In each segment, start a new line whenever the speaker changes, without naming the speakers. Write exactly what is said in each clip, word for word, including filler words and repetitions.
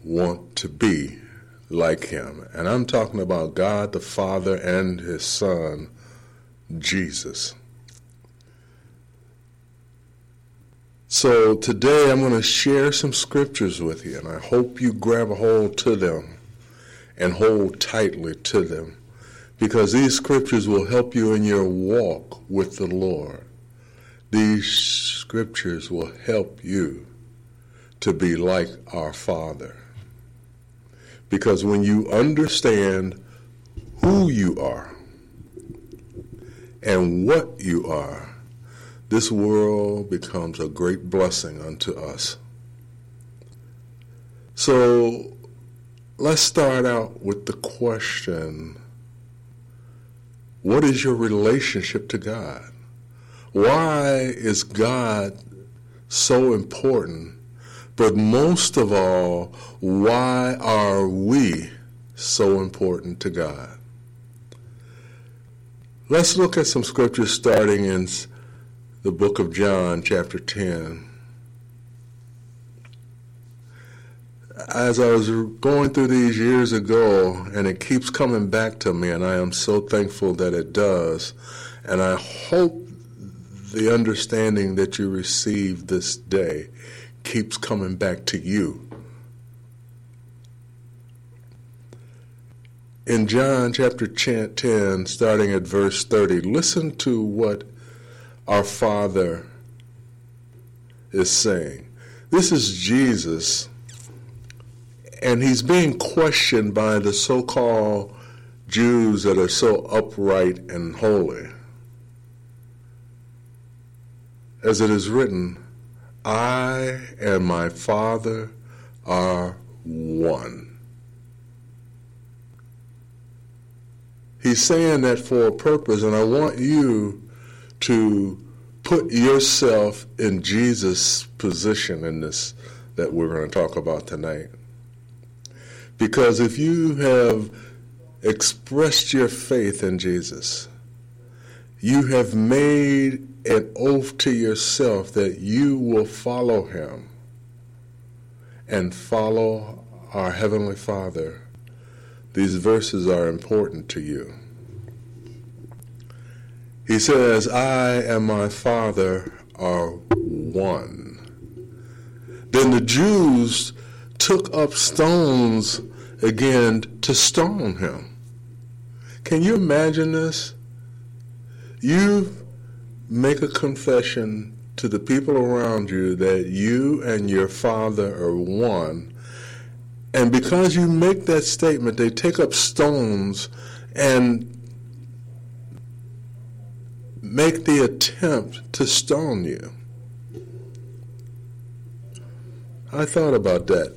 want to be like him. And I'm talking about God the Father and his Son, Jesus. So today I'm going to share some scriptures with you, and I hope you grab a hold to them and hold tightly to them, because these scriptures will help you in your walk with the Lord. These scriptures will help you to be like our Father. Because when you understand who you are and what you are, this world becomes a great blessing unto us. So let's start out with the question, what is your relationship to God? Why is God so important? But most of all, why are we so important to God? Let's look at some scriptures starting in the book of John, chapter ten. As I was going through these years ago, and it keeps coming back to me, and I am so thankful that it does, and I hope the understanding that you receive this day keeps coming back to you. In John chapter ten, starting at verse thirty, listen to what our Father is saying. This is Jesus, and he's being questioned by the so-called Jews that are so upright and holy. As it is written, I and my Father are one. He's saying that for a purpose, and I want you to put yourself in Jesus' position in this that we're going to talk about tonight. Because if you have expressed your faith in Jesus, you have made an oath to yourself that you will follow him and follow our Heavenly Father. These verses are important to you. He says, I and my Father are one. Then the Jews took up stones again to stone him. Can you imagine this? You make a confession to the people around you that you and your Father are one. And because you make that statement, they take up stones and make the attempt to stone you. I thought about that.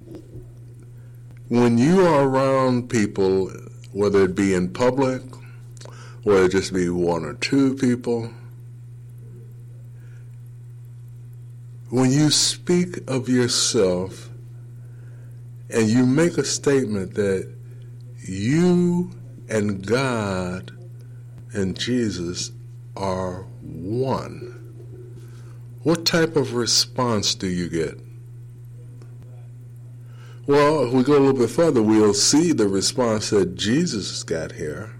When you are around people, whether it be in public, whether it just be one or two people, when you speak of yourself and you make a statement that you and God and Jesus are one, what type of response do you get? Well, if we go a little bit further, we'll see the response that Jesus got here.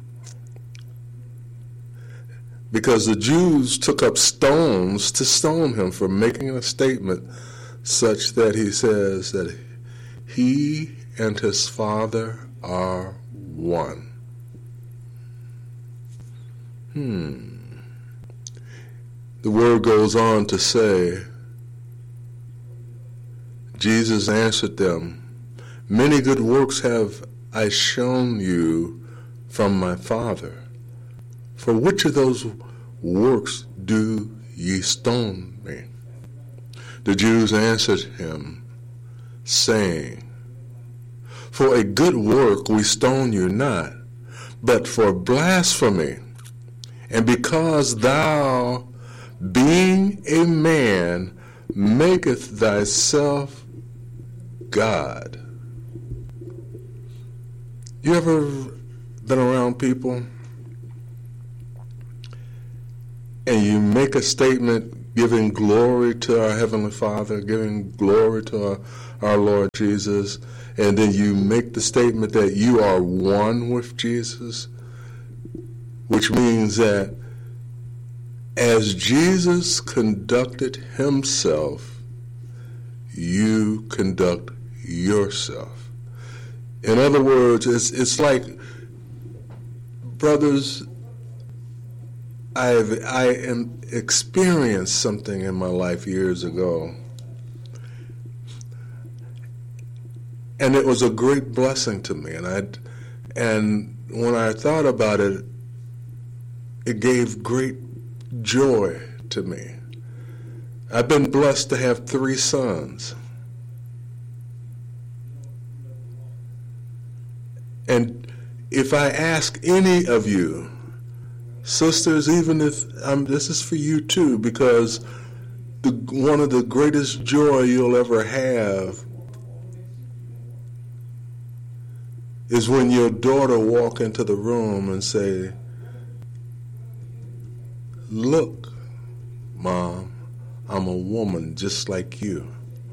Because the Jews took up stones to stone him for making a statement such that he says that he and his Father are one. Hmm. The word goes on to say, Jesus answered them, many good works have I shown you from my Father. For which of those works do ye stone me? The Jews answered him, saying, for a good work we stone you not, but for blasphemy, and because thou, being a man, maketh thyself God. You ever been around people and you make a statement giving glory to our Heavenly Father, giving glory to our, our Lord Jesus, and then you make the statement that you are one with Jesus, which means that as Jesus conducted himself, you conduct yourself. In other words, it's it's like, brothers, I've I am experienced something in my life years ago, and it was a great blessing to me. And I, and when I thought about it, it gave great joy to me. I've been blessed to have three sons. And if I ask any of you, sisters, even if um, this is for you too, because the, one of the greatest joy you'll ever have is when your daughter walk into the room and say, "Look, Mom, I'm a woman just like you,"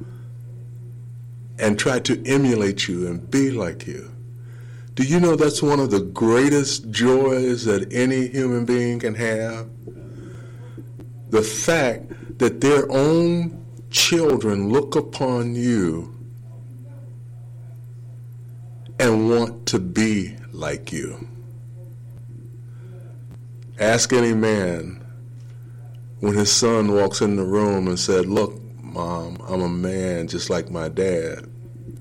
and try to emulate you and be like you. Do you know that's one of the greatest joys that any human being can have? The fact that their own children look upon you and want to be like you. Ask any man when his son walks in the room and said, "Look, Mom, I'm a man just like my dad."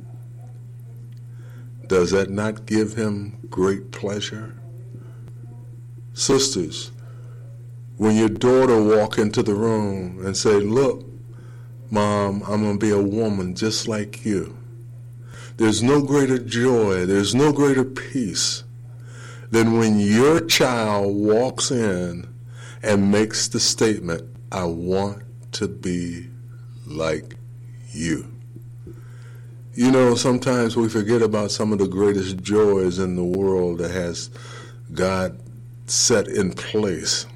Does that not give him great pleasure? Sisters, when your daughter walk into the room and say, "Look, Mom, I'm going to be a woman just like you," there's no greater joy, there's no greater peace than when your child walks in and makes the statement, "I want to be like you." You know, sometimes we forget about some of the greatest joys in the world that has God set in place.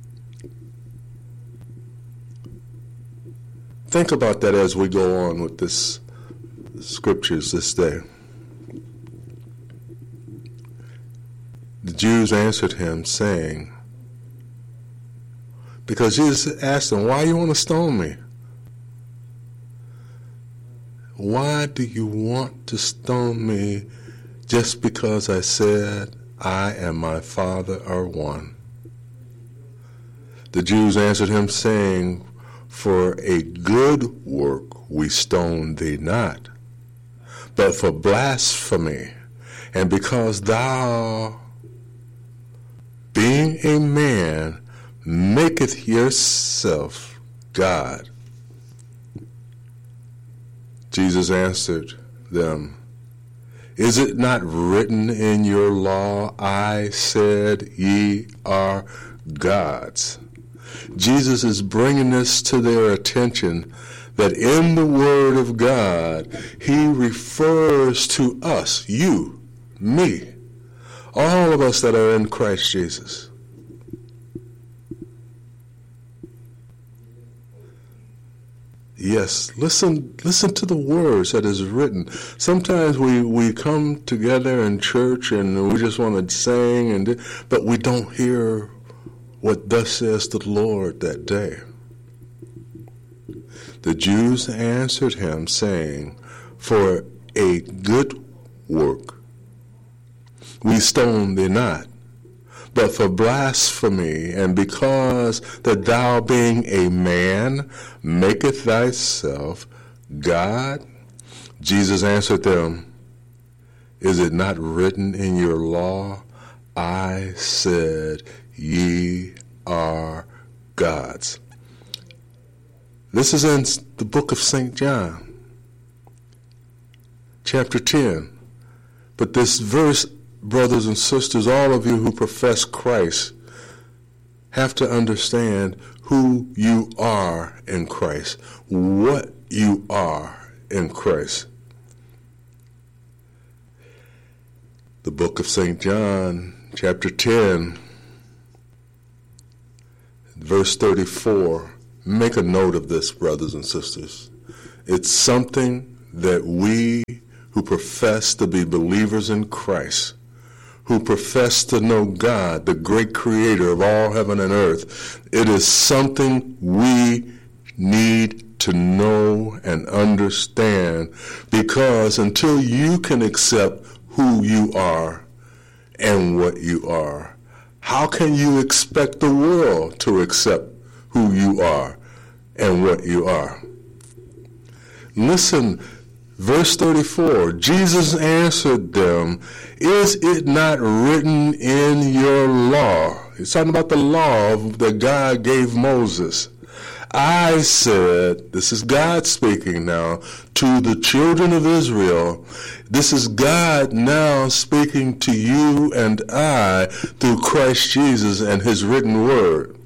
Think about that as we go on with this scriptures this day. The Jews answered him, saying, because Jesus asked them, "Why you want to stone me? Why do you want to stone me just because I said I and my Father are one?" The Jews answered him, saying, "For a good work we stone thee not, but for blasphemy, and because thou, being a man, maketh yourself God." Jesus answered them, "Is it not written in your law, I said ye are gods?" Jesus is bringing this to their attention, that in the Word of God, he refers to us, you, me, all of us that are in Christ Jesus. Yes, listen listen to the words that is written. Sometimes we, we come together in church and we just want to sing, and but we don't hear what thus says the Lord that day. The Jews answered him, saying, "For a good work we stone thee not, but for blasphemy, and because that thou, being a man, maketh thyself God." Jesus answered them, "Is it not written in your law, I said ye are gods?" This is in the book of Saint John, chapter ten. But this verse, brothers and sisters, all of you who profess Christ, have to understand who you are in Christ, what you are in Christ. The book of Saint John, chapter ten, verse thirty-four. Make a note of this, brothers and sisters. It's something that we who profess to be believers in Christ, who profess to know God, the great creator of all heaven and earth, it is something we need to know and understand, because until you can accept who you are and what you are, how can you expect the world to accept who you are and what you are? Listen, verse thirty-four, Jesus answered them, is it not written in your law? He's talking about the law that God gave Moses. I said, this is God speaking now, to the children of Israel, this is God now speaking to you and I through Christ Jesus and his written word.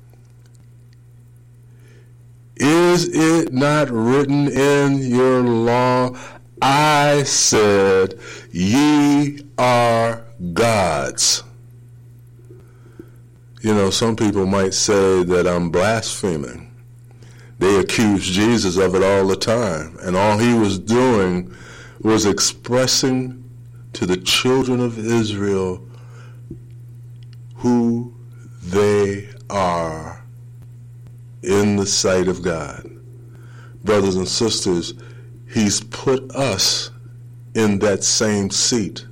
Is it not written in your law? I said, ye are gods. You know, some people might say that I'm blaspheming. They accuse Jesus of it all the time. And all he was doing was expressing to the children of Israel who they are in the sight of God. Brothers and sisters, he's put us in that same seat.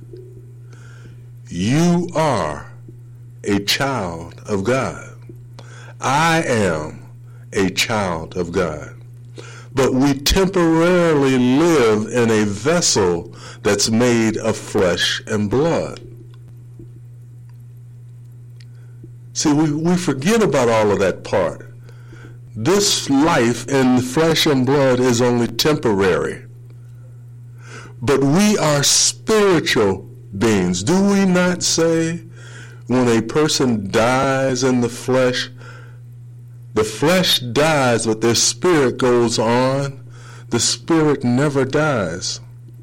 You are a child of God. I am a child of God. But we temporarily live in a vessel that's made of flesh and blood. See, we, we forget about all of that part. This life in flesh and blood is only temporary. But we are spiritual beings. Do we not say when a person dies in the flesh, the flesh dies, but their spirit goes on? The spirit never dies.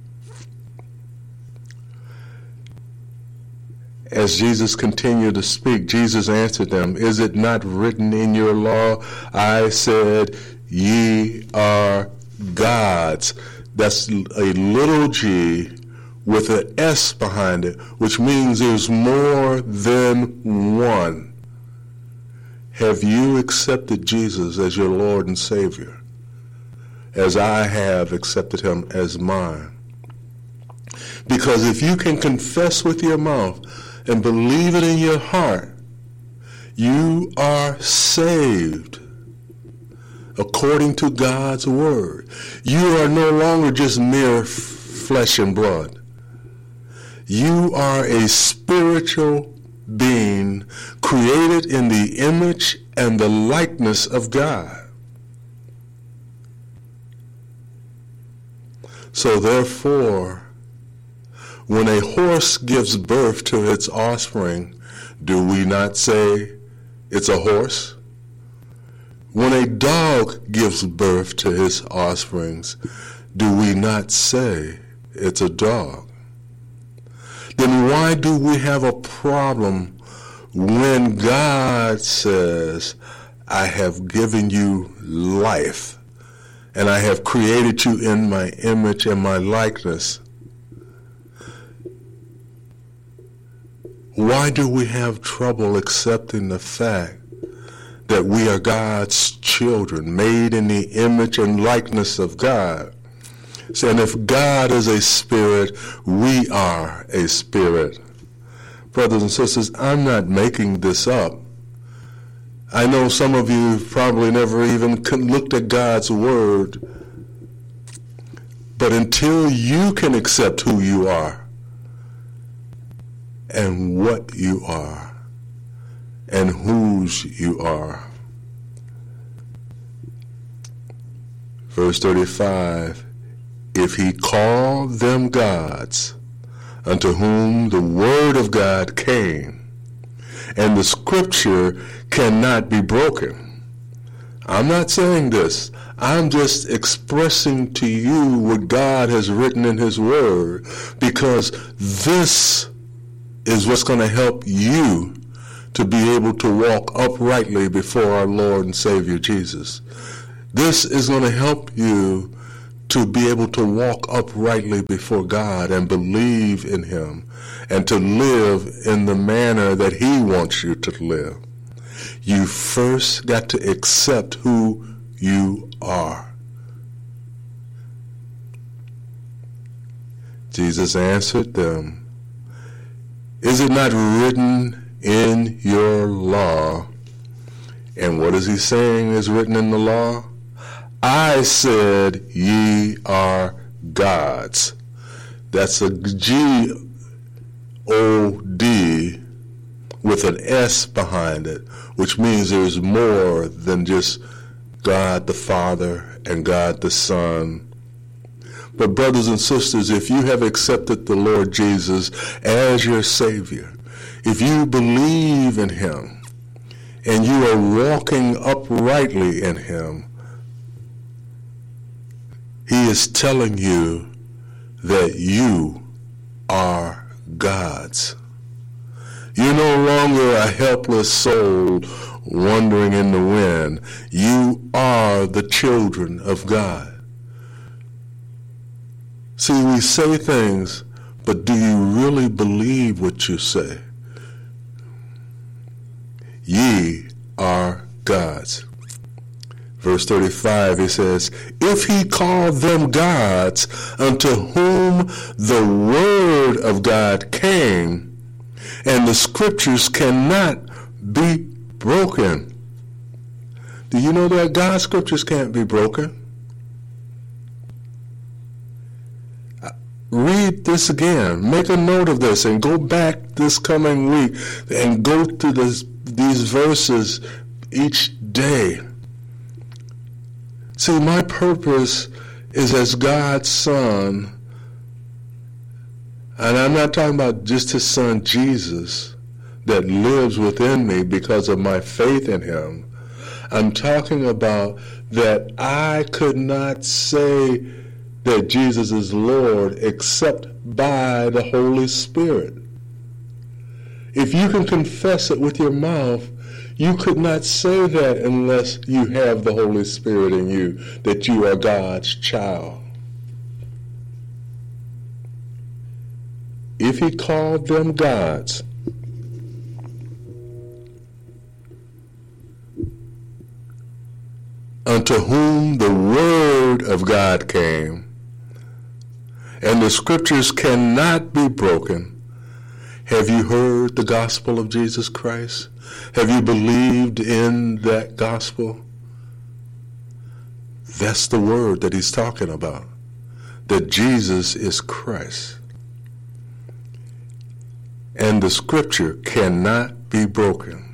As Jesus continued to speak, Jesus answered them, is it not written in your law? I said, ye are gods. That's a little g with an S behind it, which means there's more than one. Have you accepted Jesus as your Lord and Savior, as I have accepted him as mine? Because if you can confess with your mouth and believe it in your heart, you are saved according to God's word. You are no longer just mere f- flesh and blood. You are a spiritual being created in the image and the likeness of God. So therefore, when a horse gives birth to its offspring, do we not say it's a horse? When a dog gives birth to his offsprings, do we not say it's a dog? Then why do we have a problem when God says, I have given you life, and I have created you in my image and my likeness? Why do we have trouble accepting the fact that we are God's children, made in the image and likeness of God? And if God is a spirit, we are a spirit. Brothers and sisters, I'm not making this up. I know some of you probably never even looked at God's word. But until you can accept who you are and what you are and whose you are. Verse thirty-five, if he called them gods, unto whom the word of God came, and the scripture cannot be broken. I'm not saying this. I'm just expressing to you what God has written in his word, because this is what's going to help you to be able to walk uprightly before our Lord and Savior Jesus. This is going to help you to be able to walk uprightly before God and believe in him and to live in the manner that he wants you to live, you first got to accept who you are. Jesus answered them, "Is it not written in your law?" And what is he saying is written in the law? "I said ye are gods." That's a G O D with an S behind it, which means there's more than just God the Father and God the Son. But brothers and sisters, if you have accepted the Lord Jesus as your Savior, if you believe in him and you are walking uprightly in him, he is telling you that you are God's. You're no longer a helpless soul wandering in the wind. You are the children of God. See, we say things, but do you really believe what you say? Ye are God's. Verse thirty-five, he says, "If he called them gods unto whom the word of God came, and the scriptures cannot be broken." Do you know that God's scriptures can't be broken? Read this again. Make a note of this and go back this coming week and go through this, these verses each day. See, my purpose is as God's son, and I'm not talking about just his son Jesus that lives within me because of my faith in him. I'm talking about that I could not say that Jesus is Lord except by the Holy Spirit. If you can confess it with your mouth, you could not say that unless you have the Holy Spirit in you, that you are God's child. If he called them gods, unto whom the word of God came, and the scriptures cannot be broken, have you heard the gospel of Jesus Christ? Have you believed in that gospel? That's the word that he's talking about, that Jesus is Christ. And the scripture cannot be broken.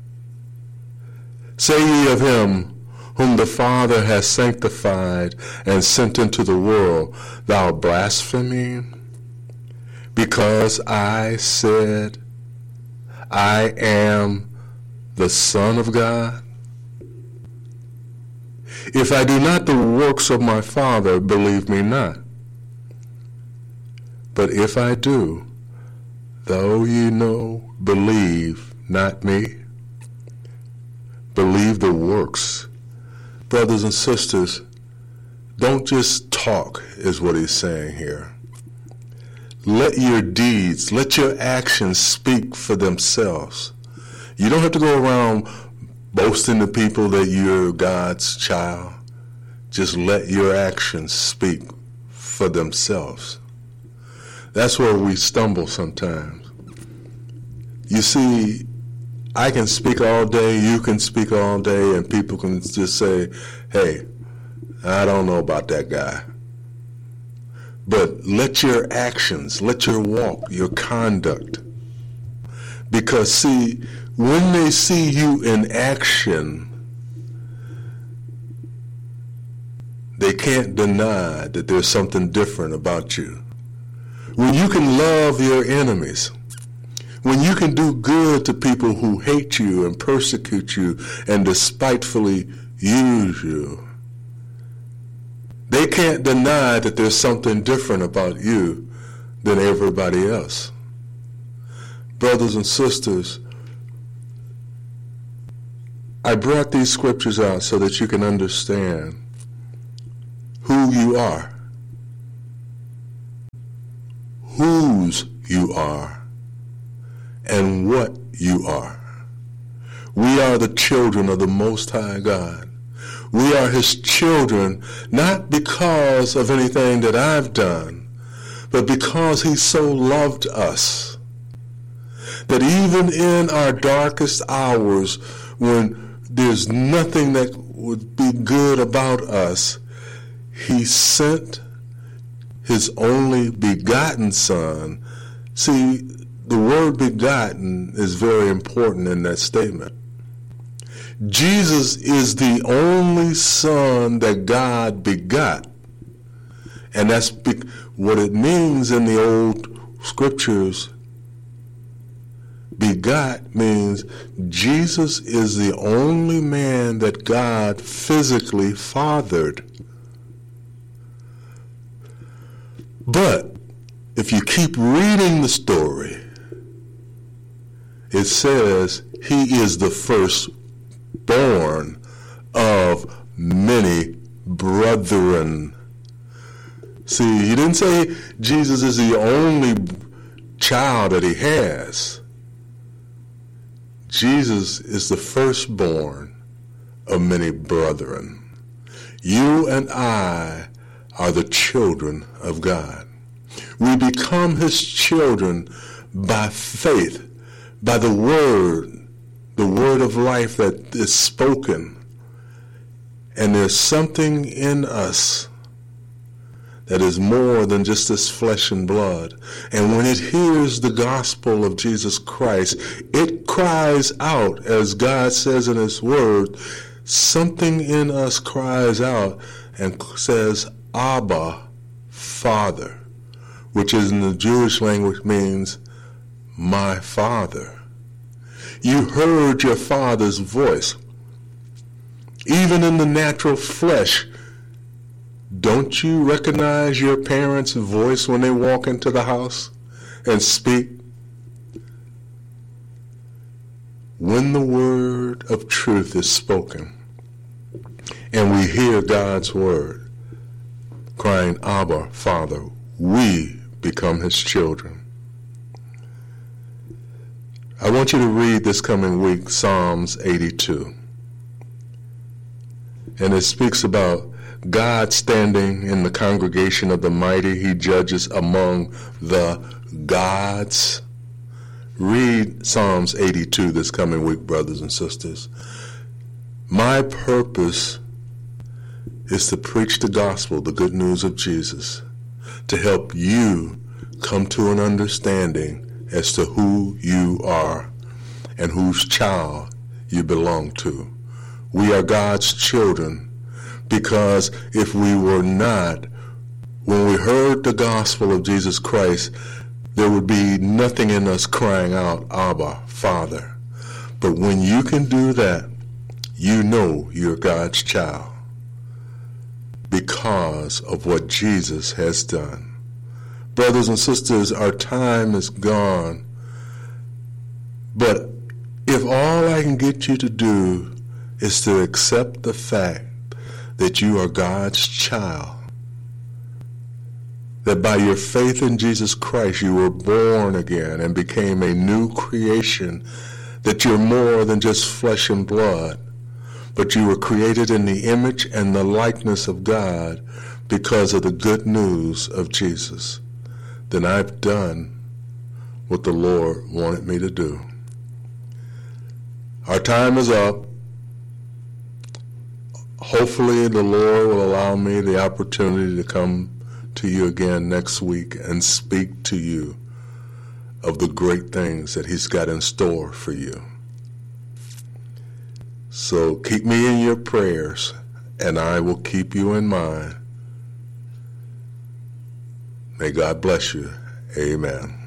Say ye of him whom the Father has sanctified and sent into the world, thou blaspheming, because I said, I am the Son of God? If I do not the works of my Father, believe me not. But if I do, though ye know, believe not me. Believe the works. Brothers and sisters, don't just talk, is what he's saying here. Let your deeds, let your actions speak for themselves. You don't have to go around boasting to people that you're God's child. Just let your actions speak for themselves. That's where we stumble sometimes. You see, I can speak all day, you can speak all day, and people can just say, hey, I don't know about that guy. But let your actions, let your walk, your conduct. Because see, when they see you in action, they can't deny that there's something different about you. When you can love your enemies, when you can do good to people who hate you and persecute you and despitefully use you, they can't deny that there's something different about you than everybody else. Brothers and sisters, I brought these scriptures out so that you can understand who you are, whose you are, and what you are. We are the children of the Most High God. We are his children not because of anything that I've done, but because he so loved us that even in our darkest hours, when there's nothing that would be good about us, he sent his only begotten Son. See, the word begotten is very important in that statement. Jesus is the only Son that God begot. And that's be- what it means in the old scriptures. Begot means Jesus is the only man that God physically fathered. But if you keep reading the story, it says he is the firstborn of many brethren. See, he didn't say Jesus is the only child that he has. Jesus is the firstborn of many brethren. You and I are the children of God. We become his children by faith, by the word, the word of life that is spoken. And there's something in us that is more than just this flesh and blood. And when it hears the gospel of Jesus Christ, it cries out, as God says in his word, something in us cries out and says, Abba, Father, which is in the Jewish language means, my Father. You heard your Father's voice. Even in the natural flesh, don't you recognize your parents' voice when they walk into the house and speak? When the word of truth is spoken and we hear God's word crying, Abba, Father, we become his children. I want you to read this coming week Psalms eighty-two. And it speaks about God standing in the congregation of the mighty. He judges among the gods. Read Psalms eighty-two this coming week, brothers and sisters. My purpose is to preach the gospel, the good news of Jesus, to help you come to an understanding as to who you are and whose child you belong to. We are God's children. Because if we were not, when we heard the gospel of Jesus Christ, there would be nothing in us crying out, Abba, Father. But when you can do that, you know you're God's child because of what Jesus has done. Brothers and sisters, our time is gone. But if all I can get you to do is to accept the fact that you are God's child, that by your faith in Jesus Christ you were born again and became a new creation, that you're more than just flesh and blood, but you were created in the image and the likeness of God because of the good news of Jesus, then I've done what the Lord wanted me to do. Our time is up. Hopefully the Lord will allow me the opportunity to come to you again next week and speak to you of the great things that he's got in store for you. So keep me in your prayers, and I will keep you in mind. May God bless you. Amen.